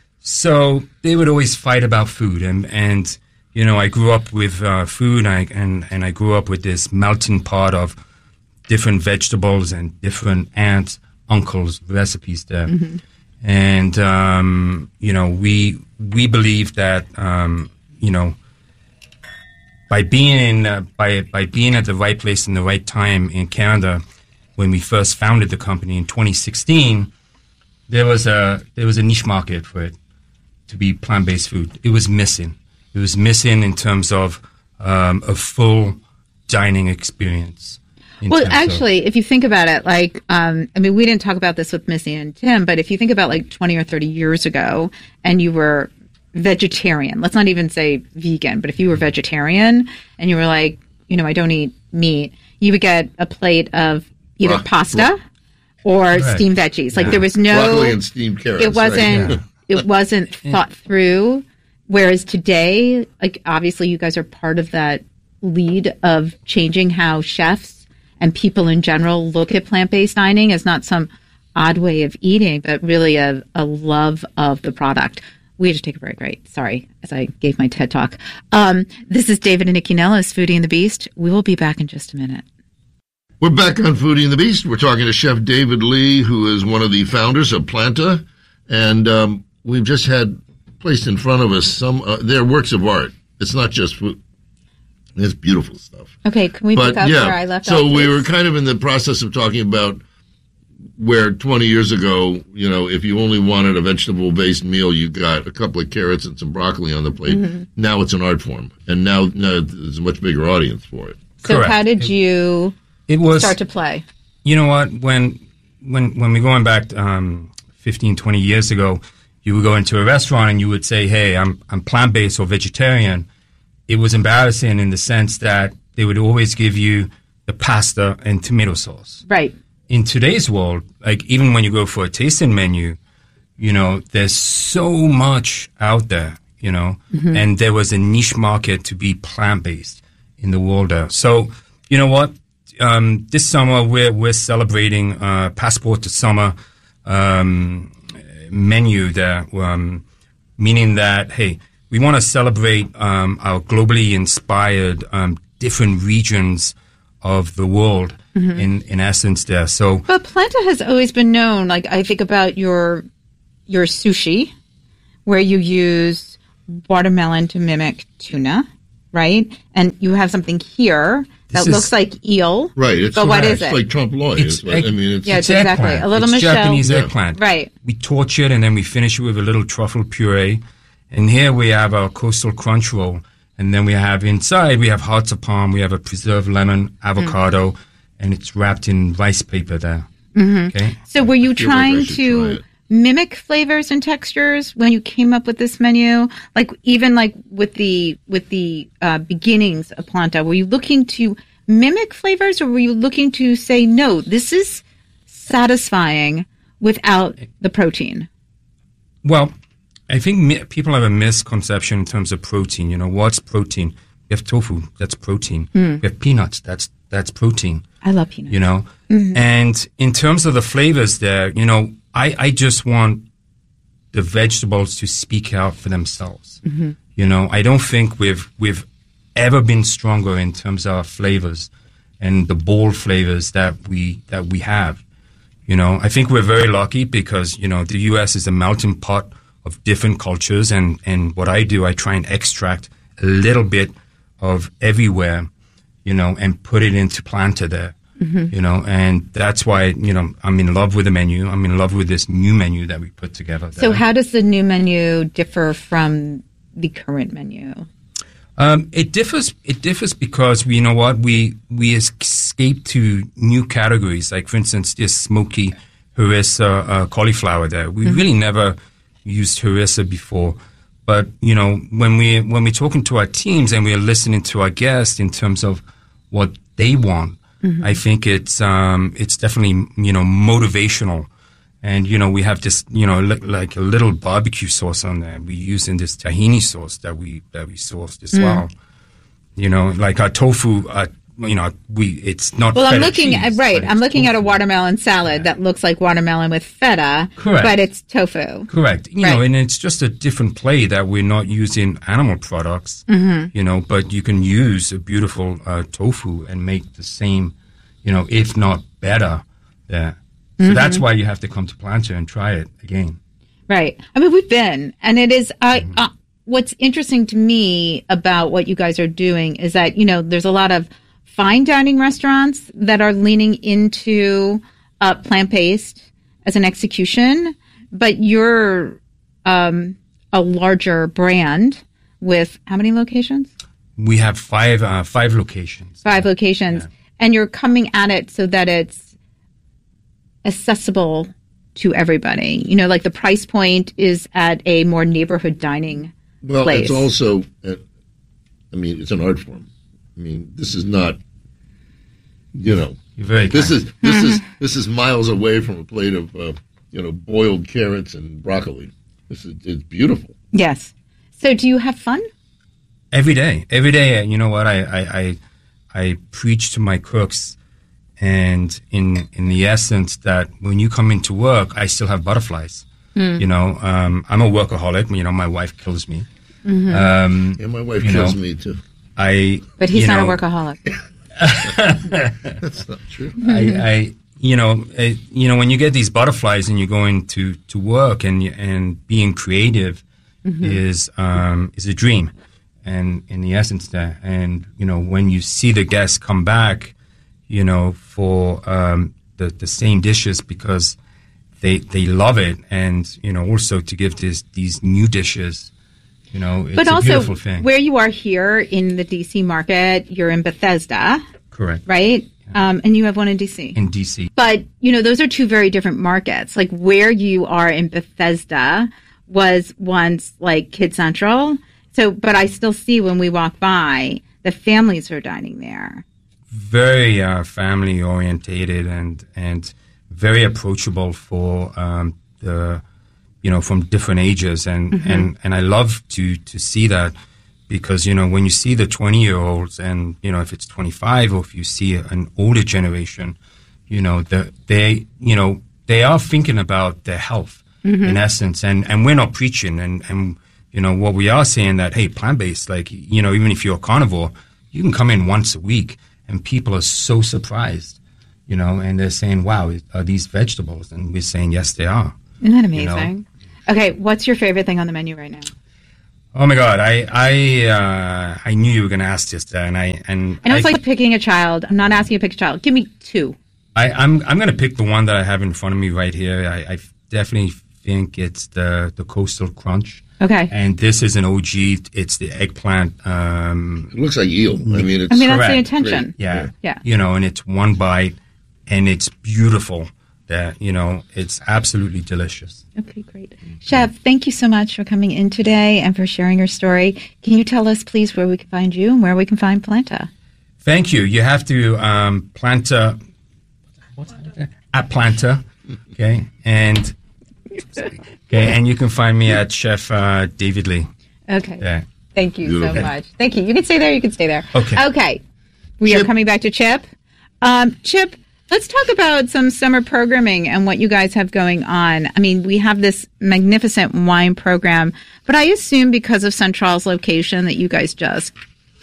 So they would always fight about food, and and you know I grew up with uh, food, and I, and and I grew up with this melting pot of different vegetables and different aunts, uncles' recipes there, mm-hmm. and um, you know we we believe that um, you know. By being in, uh, by by being at the right place in the right time in Canada, when we first founded the company in twenty sixteen, there was a there was a niche market for it to be plant-based food. It was missing. It was missing in terms of um, a full dining experience. in Well, terms of- actually, if you think about it, like, um, I mean, we didn't talk about this with Missy and Tim, but if you think about like twenty or thirty years ago and you were vegetarian, let's not even say vegan, but if you were vegetarian and you were like, you know, I don't eat meat, you would get a plate of either Bro- pasta or Right. steamed veggies. Like there was no, Broccoli and steamed carrots. it wasn't, Right. it wasn't thought through. Whereas today, like obviously you guys are part of that lead of changing how chefs and people in general look at plant-based dining as not some odd way of eating, but really a, a love of the product. We had to take a break, right? Sorry, as I gave my TED Talk. Um, this is David and Nikki Nellis, Foodie and the Beast. We will be back in just a minute. We're back on Foodie and the Beast. We're talking to Chef David Lee, who is one of the founders of Planta. And um, we've just had placed in front of us some uh, their works of art. It's not just food. It's beautiful stuff. Okay, can we But pick up yeah, where I left so off? we please? were kind of in the process of talking about where twenty years ago, you know, if you only wanted a vegetable-based meal, you got a couple of carrots and some broccoli on the plate. Mm-hmm. Now it's an art form, and now, now there's a much bigger audience for it. So Correct. how did you it was start to play? You know what? When when when we're going back um, fifteen, twenty years ago, you would go into a restaurant and you would say, "Hey, I'm I'm plant-based or vegetarian." It was embarrassing in the sense that they would always give you the pasta and tomato sauce. Right. In today's world, like even when you go for a tasting menu, you know, there's so much out there, you know, mm-hmm. and there was a niche market to be plant-based in the world there. So, you know what? Um, this summer we're we're celebrating uh, Passport to Summer um, menu there, um, meaning that hey, we want to celebrate um, our globally inspired um, different regions of the world. Mm-hmm. In in essence, there. So, but Planta has always been known. Like I think about your your sushi, where you use watermelon to mimic tuna, right? And you have something here that This looks is- like eel. Right. It's But what is it's it? like trompe l'oeil. It's It's like- I mean, it's, Yeah, It's exactly. eggplant. A little it's Michelle. Japanese Yeah. eggplant. Right. We torch it and then we finish it with a little truffle puree. And here we have our coastal crunch roll. And then we have inside, we have hearts of palm, we have a preserved lemon, avocado, mm. and it's wrapped in rice paper there. Mm-hmm. Okay. So were you feel like I trying should to try it. mimic flavors and textures when you came up with this menu? Like even like with the with the uh, beginnings of Planta, were you looking to mimic flavors, or were you looking to say, no, this is satisfying without the protein? Well, I think mi- people have a misconception in terms of protein. You know, what's protein? We have tofu, that's protein. Mm. We have peanuts, that's that's protein. I love peanuts. You know, mm-hmm. and in terms of the flavors there, you know, I, I just want the vegetables to speak out for themselves. Mm-hmm. You know, I don't think we've we've ever been stronger in terms of our flavors and the bold flavors that we that we have. You know, I think we're very lucky because, you know, the U S is a melting pot of different cultures, and, and what I do, I try and extract a little bit of everywhere, you know, and put it into Planta there. Mm-hmm. You know, and that's why, you know, I'm in love with the menu. I'm in love with this new menu that we put together. So there. how does the new menu differ from the current menu? Um, it differs. It differs because we, you know what, we we escape to new categories. Like, for instance, this smoky harissa uh, cauliflower there. We mm-hmm. really never used harissa before, but you know, when we when we're talking to our teams and we're listening to our guests in terms of what they want, mm-hmm. I think it's um, it's definitely, you know, motivational. And, you know, we have this, you know, li- like a little barbecue sauce on there. We use in this tahini sauce that we, that we sourced as mm. well. You know, like our tofu, uh, you know, we, it's not Well, I'm feta looking cheese, at, right. but I'm it's looking at a tofu. watermelon salad Yeah. that looks like watermelon with feta. Correct. But it's tofu. Correct. You Right. know, and it's just a different play that we're not using animal products, mm-hmm. you know, but you can use a beautiful uh, tofu and make the same, you know, if not better there. So mm-hmm. that's why you have to come to Planta and try it again. Right. I mean, we've been, and it is, uh, Mm-hmm. uh, what's interesting to me about what you guys are doing is that, you know, there's a lot of fine dining restaurants that are leaning into uh, plant-based as an execution, but you're um, a larger brand with how many locations? We have five uh, five locations. Five locations. Yeah. And you're coming at it so that it's accessible to everybody. You know, like the price point is at a more neighborhood dining Well, place. it's also, uh, I mean, it's an art form. I mean, this is not, you know, You're very this kind. is this is this is miles away from a plate of, uh, you know, boiled carrots and broccoli. This is it's beautiful. Yes. So do you have fun? Every day. Every day, you know what, I, I, I, I preach to my cooks, and in in the essence that when you come into work, I still have butterflies. Mm. You know, um, I'm a workaholic. You know, my wife kills me. Mm-hmm. Um, And my wife you kills know, me too. I, But he's you not know, a workaholic. That's not true. I, I, you know, uh, you know, when you get these butterflies and you're going to, to work and you- and being creative mm-hmm. is um, is a dream, and in the essence there. And you know, when you see the guests come back, you know, for um, the the same dishes because they they love it, and you know, also to give this these new dishes. You know, it's But a also, beautiful thing. where you are here in the D C market, you're in Bethesda, Correct. right? Um, and you have one in D C. In D C. But, you know, those are two very different markets. Like where you are in Bethesda was once like Kid Central. So, but I still see when we walk by, the families are dining there. Very uh, family orientated and and very approachable for um, the you know from different ages and, mm-hmm. and, and I love to to see that because you know when you see the twenty year olds and you know if it's twenty-five or if you see an older generation, you know the, they you know they are thinking about their health mm-hmm. in essence and, and we're not preaching and, and you know, what we are saying that, hey, plant-based, like, you know, even if you're a carnivore, you can come in once a week and people are so surprised, you know, and they're saying, wow, are these vegetables? And we're saying, yes, they are. Isn't that amazing? You know? Okay, what's your favorite thing on the menu right now? Oh my God, I I uh, I knew you were going to ask this, and I and I know it's I, like picking a child. I'm not asking you to pick a child. Give me two. I, I'm I'm going to pick the one that I have in front of me right here. I, I definitely think it's the the Coastal Crunch. Okay. And this is an O G. It's the eggplant. Um, It looks like eel. I mean, it's I mean, that's the correct. intention. yeah, Yeah. You know, and it's one bite, and it's beautiful. That you know, it's absolutely delicious. Okay, great. Chef, thank you so much for coming in today and for sharing your story. Can you tell us, please, where we can find you and where we can find Planta? Thank you. You have to um, Planta at Planta, okay, and okay, and you can find me at Chef uh, David Lee. Okay. Yeah. Thank you Beautiful. so much. Thank you. You can stay there. You can stay there. Okay. Okay. We are Chip. coming back to Chip. Um, Chip, let's talk about some summer programming and what you guys have going on. I mean, we have this magnificent wine program, but I assume because of Central's location that you guys just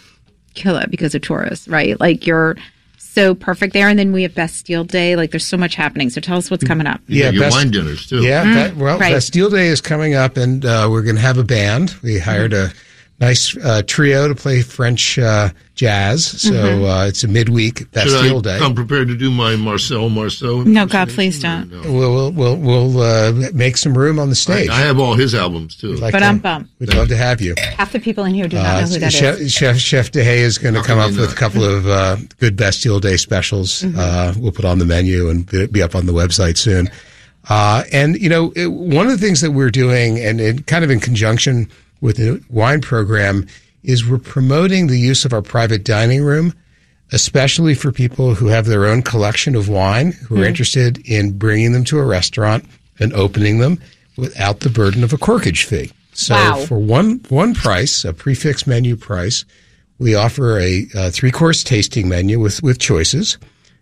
kill it because of tourists, right? Like you're so perfect there. And then we have Bastille Day. Like there's so much happening. So tell us what's coming up. You Yeah, got your best- wine dinners, too. Yeah, that, well, right. Bastille Day is coming up, and uh, we're going to have a band. We hired a nice uh, trio to play French uh, jazz, so uh, it's a midweek Should Bastille I Day. come prepared to do my Marcel Marceau? No, God, impersonation, please or don't. no? We'll we'll we'll, we'll uh, make some room on the I, stage. I have all his albums, too. Like But to- I'm bummed. We'd love to have you. Half the people in here do not Uh, know who that Chef, is. Chef Chef DeHay is going to How come can up you with a not? couple of uh, good Bastille Day specials. Mm-hmm. Uh, we'll put on the menu and be be up on the website soon. Uh, and you know, it, one of the things that we're doing, and in, kind of in conjunction with the wine program, is we're promoting the use of our private dining room, especially for people who have their own collection of wine, who are interested in bringing them to a restaurant and opening them without the burden of a corkage fee. So Wow. for one one price, a prefix menu price, we offer a, uh three-course tasting menu with, with choices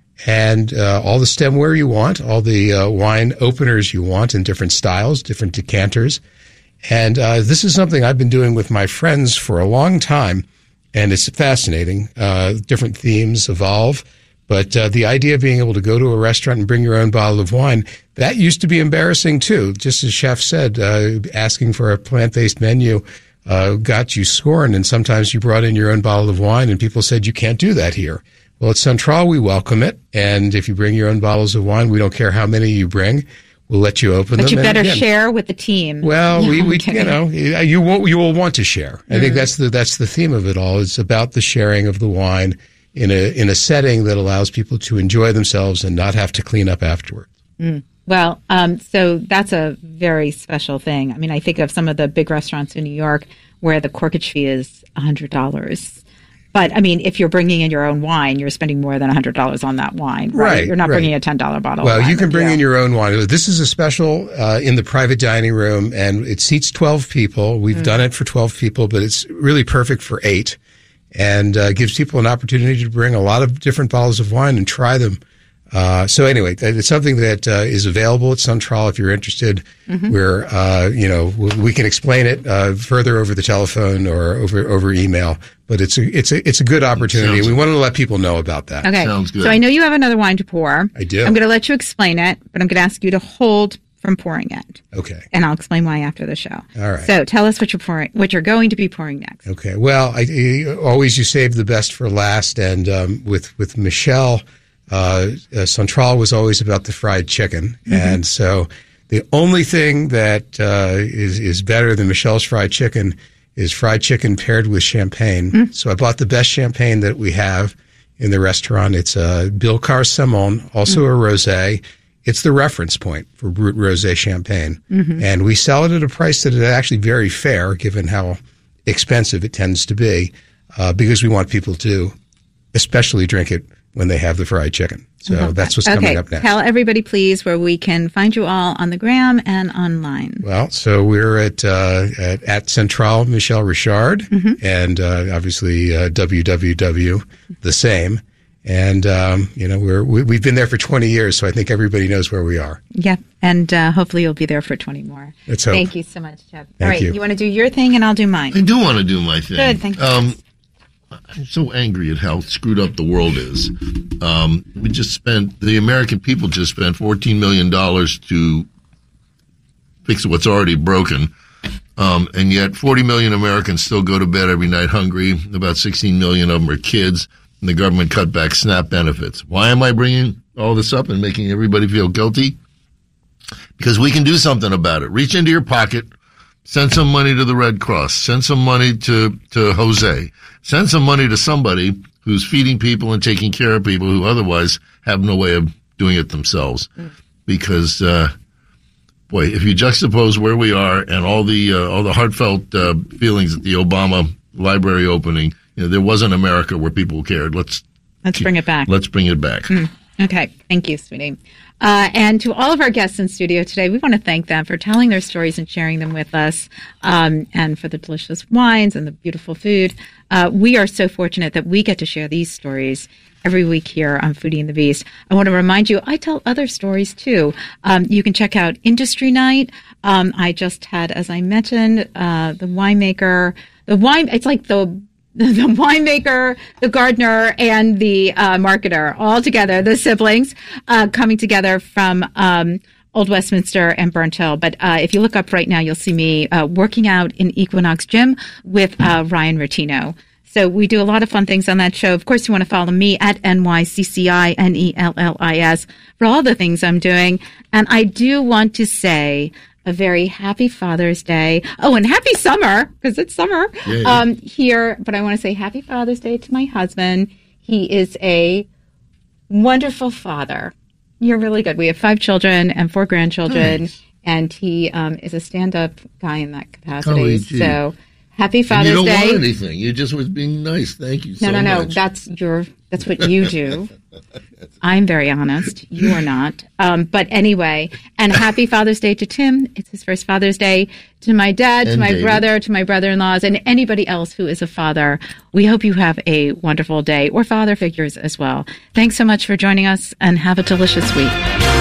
and uh, all the stemware you want, all the uh, wine openers you want in different styles, different decanters. And uh, this is something I've been doing with my friends for a long time, and it's fascinating. Uh, different themes evolve, but uh, the idea of being able to go to a restaurant and bring your own bottle of wine, that used to be embarrassing too. Just as Chef said, uh, asking for a plant-based menu uh, got you scorned, and sometimes you brought in your own bottle of wine, and people said, you can't do that here. Well, at Central, we welcome it, and if you bring your own bottles of wine, we don't care how many you bring. We'll let you open them. But you and better again, share with the team. well, we, I'm we kidding. you know, you won't, you will want to share. I think that's the that's the theme of it all. It's about the sharing of the wine in a in a setting that allows people to enjoy themselves and not have to clean up afterwards. Well, um, so that's a very special thing. I mean, I think of some of the big restaurants in New York where the corkage fee is one hundred dollars. But, I mean, if you're bringing in your own wine, you're spending more than one hundred dollars on that wine, right? Right, You're not right. bringing a ten dollars bottle Well, of wine you can with bring you. in your own wine. This is a special uh, in the private dining room, and it seats twelve people. We've done it for twelve people, but it's really perfect for eight, and uh, gives people an opportunity to bring a lot of different bottles of wine and try them. Uh, so anyway, that- it's something that uh, is available at Central if you're interested. We're, uh, you know, w- we can explain it uh, further over the telephone or over over email. But it's a it's a it's a good opportunity. Sounds- We want to let people know about that. Okay. Sounds good. So I know you have another wine to pour. I do. I'm going to let you explain it, but I'm going to ask you to hold from pouring it. Okay. And I'll explain why after the show. All right. So tell us what you're pouring, what you're going to be pouring next. Okay. Well, I, I- always you save the best for last, and um, with with Michelle, uh, uh, Central was always about the fried chicken, and so the only thing that uh, is is better than Michelle's fried chicken is fried chicken paired with champagne. So I bought the best champagne that we have in the restaurant. It's a Bilcar Samon, also a rosé. It's the reference point for Brut Rosé champagne. And we sell it at a price that is actually very fair given how expensive it tends to be, uh, because we want people to especially drink it when they have the fried chicken. So that's what's Okay. coming up next. Tell everybody, please, where we can find you all on the gram and online. Well, so we're at uh, at, at Central Michel Richard, Mm-hmm. and uh, obviously uh, W W W the same. And, um, you know, we're, we, we've been there for twenty years, so I think everybody knows where we are. Yep. And uh, hopefully you'll be there for twenty more. Let's hope. Thank you so much, Chip. Thank All right. you. You want to do your thing and I'll do mine. I do want to do my thing. Good. Thank you. Um, I'm so angry at how screwed up the world is. Um, we just spent, the American people just spent fourteen million dollars to fix what's already broken. Um, and yet forty million Americans still go to bed every night hungry. About sixteen million of them are kids. And the government cut back SNAP benefits. Why am I bringing all this up and making everybody feel guilty? Because we can do something about it. Reach into your pocket, send some money to the Red Cross, send some money to, to Jose, send some money to somebody who's feeding people and taking care of people who otherwise have no way of doing it themselves. Mm. Because, uh, boy, if you juxtapose where we are and all the, uh, all the heartfelt, uh, feelings at the Obama library opening, you know, there was an America where people cared. Let's let's keep, bring it back. Let's bring it back. Mm. Okay. Thank you, sweetie. Uh, and to all of our guests in studio today, we want to thank them for telling their stories and sharing them with us, um, and for the delicious wines and the beautiful food. Uh, we are so fortunate that we get to share these stories every week here on Foodie and the Beast. I want to remind you, I tell other stories too. Um, you can check out Industry Night. Um, I just had, as I mentioned, uh, the winemaker, the wine, it's like the the winemaker, the gardener, and the uh, marketer all together, the siblings, uh, coming together from um, Old Westminster and Burnt Hill. But uh, if you look up right now, you'll see me uh, working out in Equinox Gym with uh, Ryan Rotino. So we do a lot of fun things on that show. Of course, you want to follow me at N Y C C I N E L L I S for all the things I'm doing. And I do want to say a very happy Father's Day. Oh, and happy summer, because it's summer yeah, yeah. Um, here. But I want to say happy Father's Day to my husband. He is a wonderful father. You're really good. We have five children and four grandchildren, nice. And he um, is a stand-up guy in that capacity. Oh, so happy Father's and you don't Day. want anything. You just was being nice. Thank you so much. No, no, no. much. That's your. That's what you do. I'm very honest. You are not. Um, but anyway, and happy Father's Day to Tim. It's his first Father's Day. To my dad, and to my David. brother, to my brother-in-laws, and anybody else who is a father. We hope you have a wonderful day, or father figures as well. Thanks so much for joining us, and have a delicious week.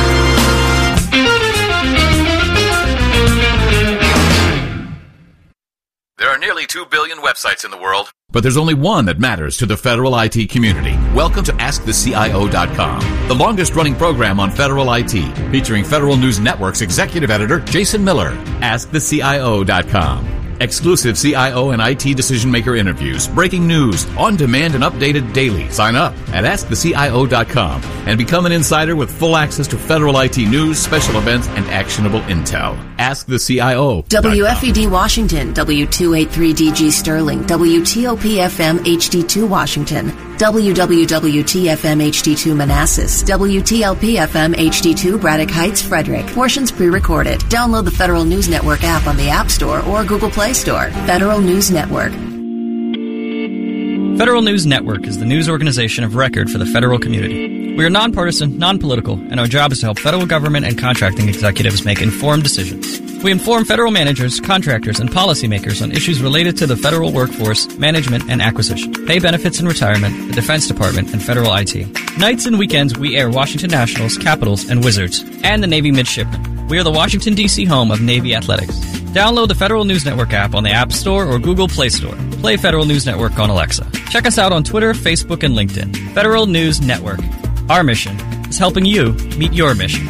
There are nearly two billion websites in the world, but there's only one that matters to the federal I T community. Welcome to Ask The C I O dot com, the longest-running program on federal I T, featuring Federal News Network's executive editor, Jason Miller. Ask The C I O dot com. Exclusive C I O and I T decision-maker interviews, breaking news, on-demand and updated daily. Sign up at Ask The C I O dot com and become an insider with full access to federal I T news, special events, and actionable intel. Ask The C I O dot com. W F E D Washington, W two eighty-three D G Sterling, W T O P F M H D two Washington, W W W T F M H D two Manassas, W T L P F M H D two Braddock Heights, Frederick. Portions pre-recorded. Download the Federal News Network app on the App Store or Google Play Store. Federal News Network. Federal News Network is the news organization of record for the federal community. We are nonpartisan, non-political, and our job is to help federal government and contracting executives make informed decisions. We inform federal managers, contractors, and policymakers on issues related to the federal workforce, management, and acquisition, pay benefits and retirement, the Defense Department, and federal I T. Nights and weekends, we air Washington Nationals, Capitals, and Wizards, and the Navy Midshipmen. We are the Washington, D C home of Navy Athletics. Download the Federal News Network app on the App Store or Google Play Store. Play Federal News Network on Alexa. Check us out on Twitter, Facebook, and LinkedIn. Federal News Network. Our mission is helping you meet your mission.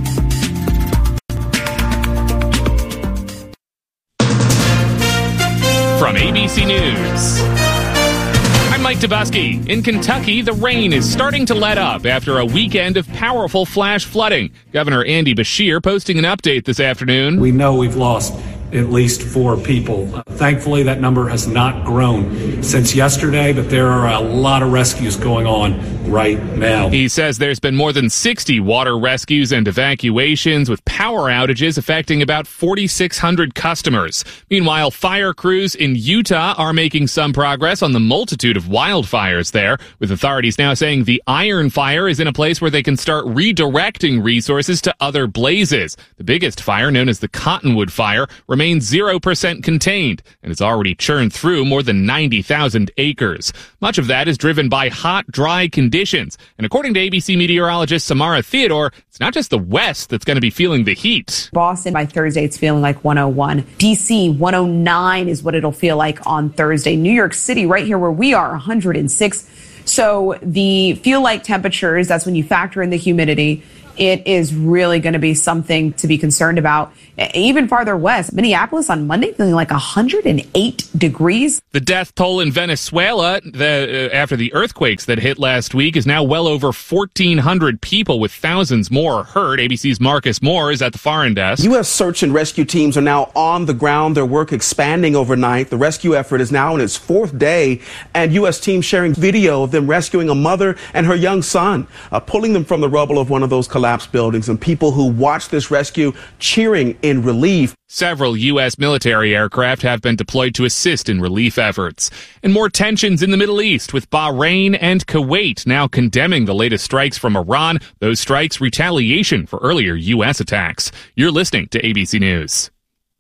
From A B C News, I'm Mike Dubusky. In Kentucky, the rain is starting to let up after a weekend of powerful flash flooding. Governor Andy Beshear posting an update this afternoon. We know we've lost at least four people. Uh, thankfully, that number has not grown since yesterday, but there are a lot of rescues going on right now. He says there's been more than sixty water rescues and evacuations, with power outages affecting about forty-six hundred customers. Meanwhile, fire crews in Utah are making some progress on the multitude of wildfires there, with authorities now saying the Iron Fire is in a place where they can start redirecting resources to other blazes. The biggest fire, known as the Cottonwood Fire, remains zero percent contained and has already churned through more than ninety thousand acres. Much of that is driven by hot, dry conditions. And according to A B C meteorologist Samara Theodore, it's not just the West that's going to be feeling the heat. Boston, by Thursday, it's feeling like one oh one. D C, one oh nine is what it'll feel like on Thursday. New York City, right here where we are, one hundred six. So the feel-like temperatures, that's when you factor in the humidity, it is really going to be something to be concerned about. Even farther west, Minneapolis on Monday feeling like one hundred eight degrees. The death toll in Venezuela the, uh, after the earthquakes that hit last week is now well over fourteen hundred people, with thousands more hurt. A B C's Marcus Moore is at the foreign desk. U S search and rescue teams are now on the ground, their work expanding overnight. The rescue effort is now in its fourth day, and U S teams sharing video of them rescuing a mother and her young son, uh, pulling them from the rubble of one of those collapsed buildings, and people who watched this rescue cheering in relief. Several U S military aircraft have been deployed to assist in relief efforts. And more tensions in the Middle East, with Bahrain and Kuwait now condemning the latest strikes from Iran. Those strikes retaliation for earlier U S attacks. You're listening to A B C News.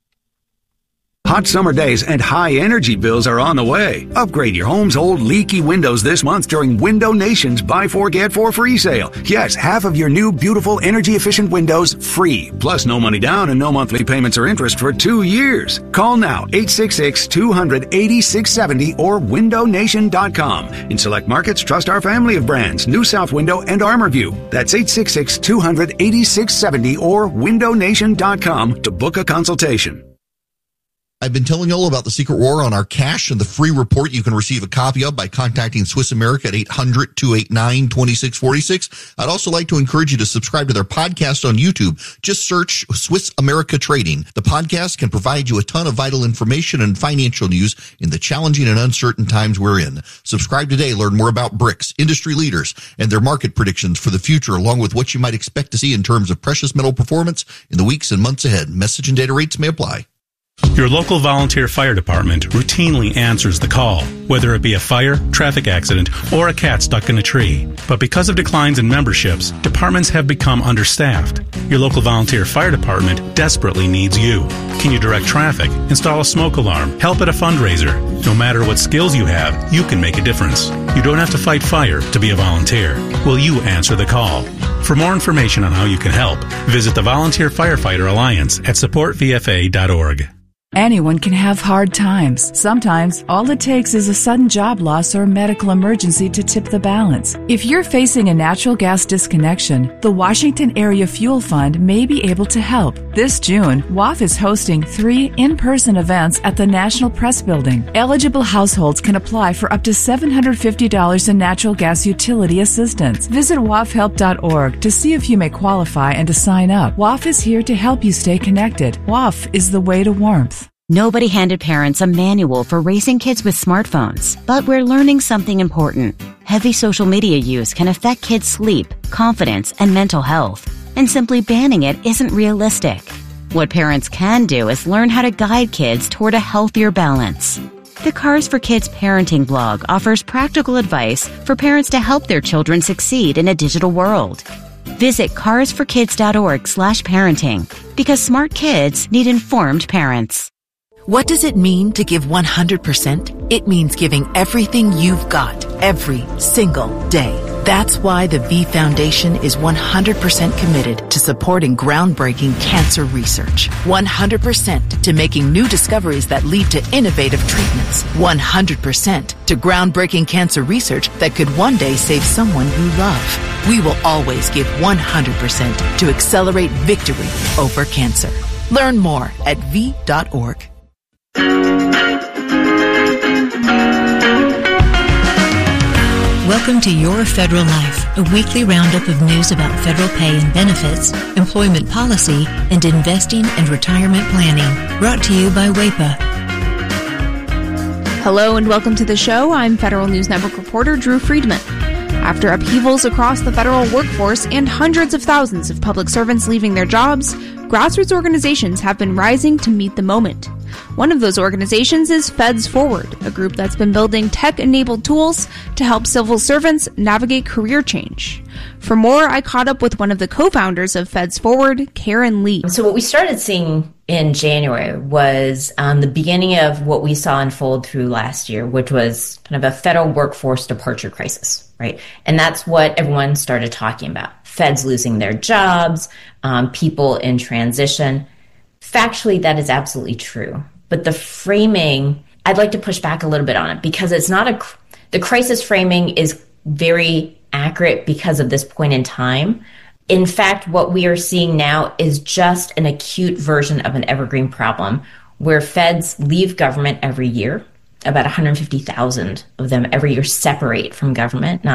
Hot summer days and high energy bills are on the way. Upgrade your home's old leaky windows this month during Window Nation's Buy Four Get Four free sale. Yes, half of your new beautiful energy efficient windows free. Plus no money down and no monthly payments or interest for two years. Call now, eight six six, two hundred, eighty-six seventy or window nation dot com. In select markets, trust our family of brands, New South Window and ArmorView. That's eight six six, two hundred, eighty-six seventy or window nation dot com to book a consultation. I've been telling you all about the secret war on our cash and the free report you can receive a copy of by contacting Swiss America at eight hundred, two eight nine, two six four six. I'd also like to encourage you to subscribe to their podcast on YouTube. Just search Swiss America Trading. The podcast can provide you a ton of vital information and financial news in the challenging and uncertain times we're in. Subscribe today. Learn more about BRICS, industry leaders, and their market predictions for the future, along with what you might expect to see in terms of precious metal performance in the weeks and months ahead. Message and data rates may apply. Your local volunteer fire department routinely answers the call, whether it be a fire, traffic accident, or a cat stuck in a tree. But because of declines in memberships, departments have become understaffed. Your local volunteer fire department desperately needs you. Can you direct traffic, install a smoke alarm, help at a fundraiser? No matter what skills you have, you can make a difference. You don't have to fight fire to be a volunteer. Will you answer the call? For more information on how you can help, visit the Volunteer Firefighter Alliance at support v f a dot org. Anyone can have hard times. Sometimes, all it takes is a sudden job loss or medical emergency to tip the balance. If you're facing a natural gas disconnection, the Washington Area Fuel Fund may be able to help. This June, W A F is hosting three in-person events at the National Press Building. Eligible households can apply for up to seven hundred fifty dollars in natural gas utility assistance. Visit W A F help dot org to see if you may qualify and to sign up. W A F is here to help you stay connected. W A F is the way to warmth. Nobody handed parents a manual for raising kids with smartphones, but we're learning something important. Heavy social media use can affect kids' sleep, confidence, and mental health, and simply banning it isn't realistic. What parents can do is learn how to guide kids toward a healthier balance. The Cars for Kids parenting blog offers practical advice for parents to help their children succeed in a digital world. Visit cars for kids dot org slash parenting, because smart kids need informed parents. What does it mean to give one hundred percent? It means giving everything you've got every single day. That's why the V Foundation is one hundred percent committed to supporting groundbreaking cancer research. one hundred percent to making new discoveries that lead to innovative treatments. one hundred percent to groundbreaking cancer research that could one day save someone you love. We will always give one hundred percent to accelerate victory over cancer. Learn more at v dot org. Welcome to Your Federal Life, a weekly roundup of news about federal pay and benefits, employment policy, and investing and retirement planning. Brought to you by W A P A. Hello and welcome to the show. I'm Federal News Network reporter Drew Friedman. After upheavals across the federal workforce and hundreds of thousands of public servants leaving their jobs, grassroots organizations have been rising to meet the moment. One of those organizations is Feds Forward, a group that's been building tech-enabled tools to help civil servants navigate career change. For more, I caught up with one of the co-founders of Feds Forward, Karen Lee. So what we started seeing in January was um, the beginning of what we saw unfold through last year, which was kind of a federal workforce departure crisis, right? And that's what everyone started talking about. Feds losing their jobs, um, people in transition. Factually, that is absolutely true. But the framing, I'd like to push back a little bit on it because it's not a, the crisis framing is very accurate because of this point in time. In fact, what we are seeing now is just an acute version of an evergreen problem where feds leave government every year. About one hundred fifty thousand of them every year separate from government, not